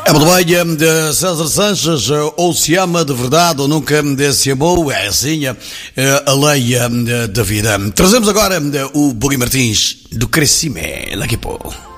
É Boleia de César Sanches, ou se ama de verdade ou nunca se amou, é assim a lei da vida. Trazemos agora o Bugui Martins do Crescimento, daqui a pouco.